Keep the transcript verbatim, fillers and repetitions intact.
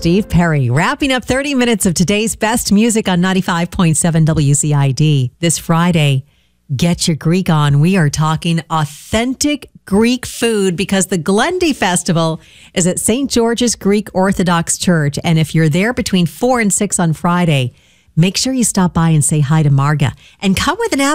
Steve Perry, wrapping up thirty minutes of today's best music on ninety-five point seven W C I D. This Friday, get your Greek on. We are talking authentic Greek food because the Glendy Festival is at Saint George's Greek Orthodox Church. And if you're there between four and six on Friday, make sure you stop by and say hi to Marga and come with an